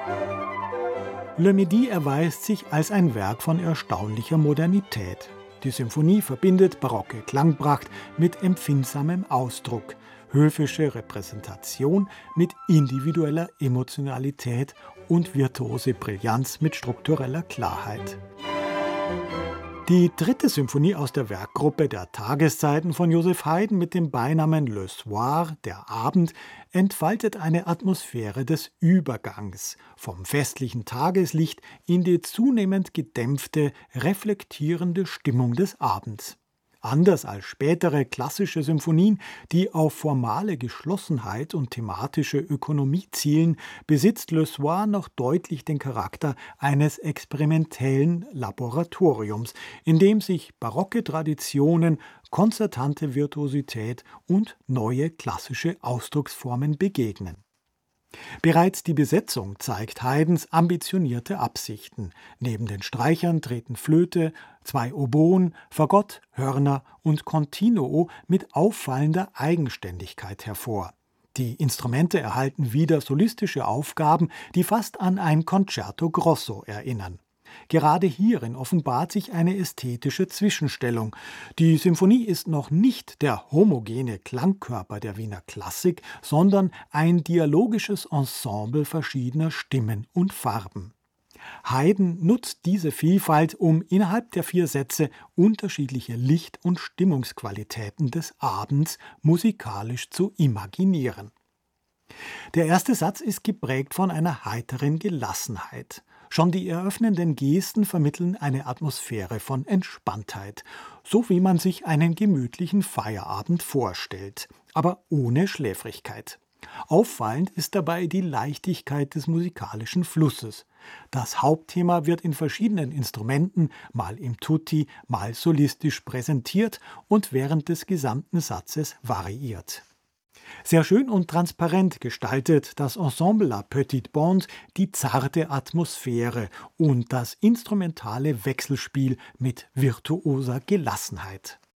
Le Midi erweist sich als ein Werk von erstaunlicher Modernität. Die Symphonie verbindet barocke Klangpracht mit empfindsamem Ausdruck, höfische Repräsentation mit individueller Emotionalität und virtuose Brillanz mit struktureller Klarheit. Die dritte Symphonie aus der Werkgruppe der Tageszeiten von Joseph Haydn mit dem Beinamen Le Soir, der Abend, entfaltet eine Atmosphäre des Übergangs vom festlichen Tageslicht in die zunehmend gedämpfte, reflektierende Stimmung des Abends. Anders als spätere klassische Symphonien, die auf formale Geschlossenheit und thematische Ökonomie zielen, besitzt Le Soir noch deutlich den Charakter eines experimentellen Laboratoriums, in dem sich barocke Traditionen, konzertante Virtuosität und neue klassische Ausdrucksformen begegnen. Bereits die Besetzung zeigt Haydns ambitionierte Absichten. Neben den Streichern treten Flöte, 2 Oboen, Fagott, Hörner und Continuo mit auffallender Eigenständigkeit hervor. Die Instrumente erhalten wieder solistische Aufgaben, die fast an ein Concerto Grosso erinnern. Gerade hierin offenbart sich eine ästhetische Zwischenstellung. Die Symphonie ist noch nicht der homogene Klangkörper der Wiener Klassik, sondern ein dialogisches Ensemble verschiedener Stimmen und Farben. Haydn nutzt diese Vielfalt, um innerhalb der 4 Sätze unterschiedliche Licht- und Stimmungsqualitäten des Abends musikalisch zu imaginieren. Der erste Satz ist geprägt von einer heiteren Gelassenheit. Schon die eröffnenden Gesten vermitteln eine Atmosphäre von Entspanntheit, so wie man sich einen gemütlichen Feierabend vorstellt, aber ohne Schläfrigkeit. Auffallend ist dabei die Leichtigkeit des musikalischen Flusses. Das Hauptthema wird in verschiedenen Instrumenten, mal im Tutti, mal solistisch präsentiert und während des gesamten Satzes variiert. Sehr schön und transparent gestaltet das Ensemble La Petite Bande die zarte Atmosphäre und das instrumentale Wechselspiel mit virtuoser Gelassenheit.